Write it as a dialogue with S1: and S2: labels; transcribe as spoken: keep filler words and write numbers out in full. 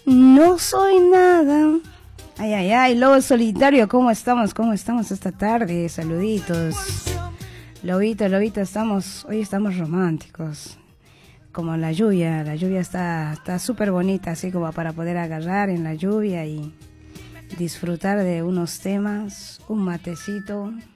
S1: No soy nada. Ay, ay, ay, Lobo Solitario, ¿cómo estamos? ¿Cómo estamos esta tarde? Saluditos. Lobito, Lobito, estamos, hoy estamos románticos. Como la lluvia, la lluvia está está súper bonita, así como para poder agarrar en la lluvia y disfrutar de unos temas, un matecito.